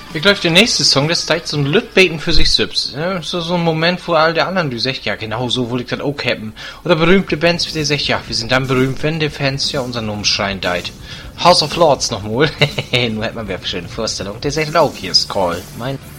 Ich glaube, der nächste Song, das zeigt so ein Lütbeten für sich selbst. Ja, so ein Moment, wo all der anderen, die sagt, ja genau so will ich das auch haben. Oder berühmte Bands, wie die sagt, ja, wir sind dann berühmt, wenn die Fans ja unseren Namen schreien deit. House of Lords nochmal. Nur hat man wer für eine Vorstellung. Der sagt auch, hier ist Call. Mein